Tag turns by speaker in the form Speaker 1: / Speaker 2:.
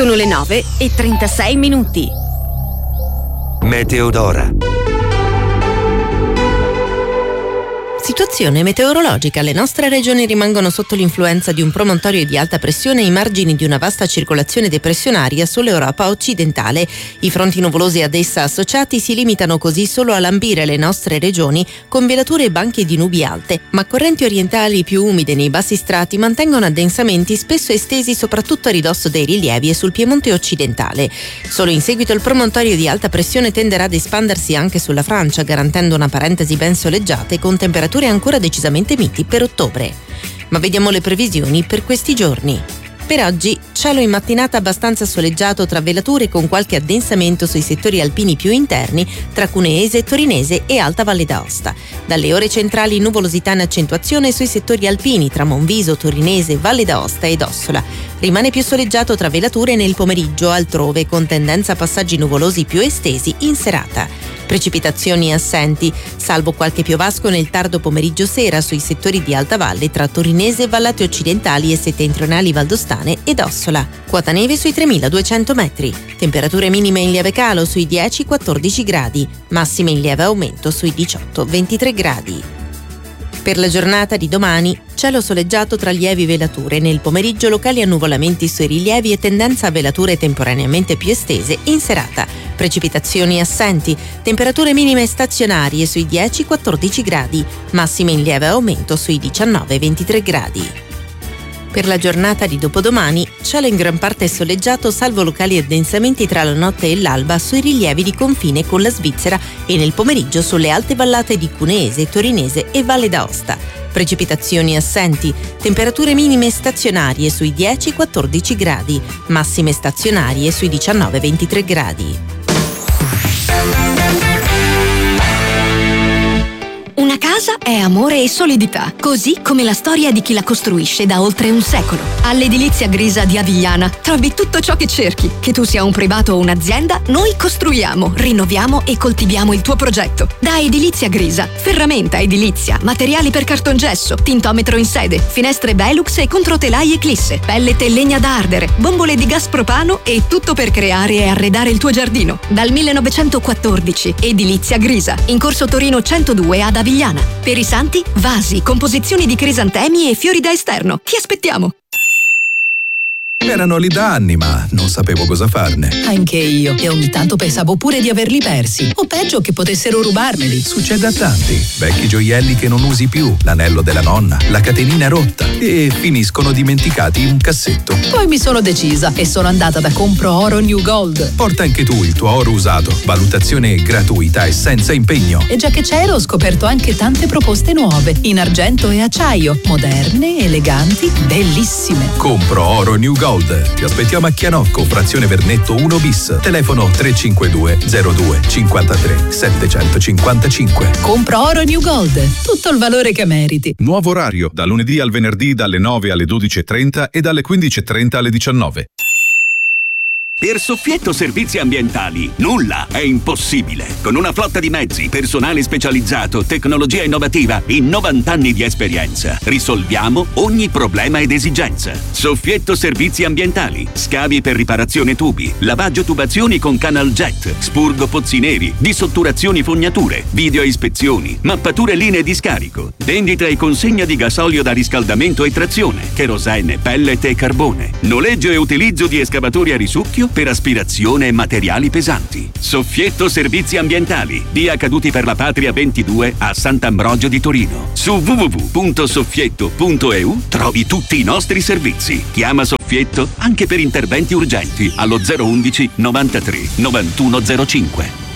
Speaker 1: Sono le 9:36.
Speaker 2: Meteodora.
Speaker 3: Situazione meteorologica. Le nostre regioni rimangono sotto l'influenza di un promontorio di alta pressione ai margini di una vasta circolazione depressionaria sull'Europa occidentale. I fronti nuvolosi ad essa associati si limitano così solo a lambire le nostre regioni con velature e banche di nubi alte, ma correnti orientali più umide nei bassi strati mantengono addensamenti spesso estesi soprattutto a ridosso dei rilievi e sul Piemonte occidentale. Solo in seguito il promontorio di alta pressione tenderà ad espandersi anche sulla Francia, garantendo una parentesi ben soleggiata e con temperature ancora decisamente miti per ottobre. Ma vediamo le previsioni per questi giorni. Per oggi, cielo in mattinata abbastanza soleggiato tra velature con qualche addensamento sui settori alpini più interni tra Cuneese, Torinese e Alta Valle d'Aosta. Dalle ore centrali nuvolosità in accentuazione sui settori alpini tra Monviso, Torinese, Valle d'Aosta ed Ossola. Rimane più soleggiato tra velature nel pomeriggio altrove con tendenza a passaggi nuvolosi più estesi in serata. Precipitazioni assenti, salvo qualche piovasco nel tardo pomeriggio sera sui settori di alta valle tra Torinese, vallate occidentali e settentrionali valdostane ed Ossola. Quota neve sui 3.200 metri. Temperature minime in lieve calo sui 10-14 gradi, massime in lieve aumento sui 18-23 gradi. Per la giornata di domani, cielo soleggiato tra lievi velature, nel pomeriggio locali annuvolamenti sui rilievi e tendenza a velature temporaneamente più estese in serata. Precipitazioni assenti, temperature minime stazionarie sui 10-14 gradi, massime in lieve aumento sui 19-23 gradi. Per la giornata di dopodomani, cielo in gran parte soleggiato salvo locali addensamenti tra la notte e l'alba sui rilievi di confine con la Svizzera e nel pomeriggio sulle alte vallate di Cuneese, Torinese e Valle d'Aosta. Precipitazioni assenti, temperature minime stazionarie sui 10-14 gradi, massime stazionarie sui 19-23 gradi.
Speaker 1: Una casa è amore e solidità, così come la storia di chi la costruisce da oltre un secolo. All'Edilizia Grisa di Avigliana trovi tutto ciò che cerchi. Che tu sia un privato o un'azienda, noi costruiamo, rinnoviamo e coltiviamo il tuo progetto. Da Edilizia Grisa, ferramenta edilizia, materiali per cartongesso, tintometro in sede, finestre Velux e controtelaie Eclisse, pellet e legna da ardere, bombole di gas propano e tutto per creare e arredare il tuo giardino. Dal 1914, Edilizia Grisa, in Corso Torino 102 ad Avigliana. Per i santi, vasi, composizioni di crisantemi e fiori da esterno. Ti aspettiamo!
Speaker 4: Erano lì da anni, ma non sapevo cosa farne.
Speaker 5: Anche io. E ogni tanto pensavo pure di averli persi. O peggio, che potessero rubarmeli.
Speaker 4: Succede a tanti. Vecchi gioielli che non usi più, l'anello della nonna, la catenina rotta e finiscono dimenticati in un cassetto.
Speaker 5: Poi mi sono decisa e sono andata da Compro Oro New Gold.
Speaker 4: Porta anche tu il tuo oro usato. Valutazione gratuita e senza impegno.
Speaker 5: E già che c'ero, ho scoperto anche tante proposte nuove. In argento e acciaio. Moderne, eleganti, bellissime.
Speaker 4: Compro Oro New Gold. Ti aspettiamo a Chianocco, frazione Vernetto 1 bis. Telefono 352 02 53 755.
Speaker 5: Compro Oro New Gold. Tutto il valore che meriti.
Speaker 6: Nuovo orario, da lunedì al venerdì dalle 9 alle 12:30 e dalle 15:30 alle 19.
Speaker 7: Per Soffietto Servizi Ambientali nulla è impossibile. Con una flotta di mezzi, personale specializzato, tecnologia innovativa, in 90 anni di esperienza, risolviamo ogni problema ed esigenza. Soffietto Servizi Ambientali, scavi per riparazione tubi, lavaggio tubazioni con canal jet, spurgo pozzi neri, dissotturazioni fognature, video ispezioni, mappature linee di scarico, vendita e consegna di gasolio da riscaldamento e trazione, kerosene, pellet e carbone, noleggio e utilizzo di escavatori a risucchio per aspirazione e materiali pesanti. Soffietto Servizi Ambientali, via Caduti per la Patria 22 a Sant'Ambrogio di Torino. Su www.soffietto.eu trovi tutti i nostri servizi. Chiama Soffietto anche per interventi urgenti allo 011 93 91 05.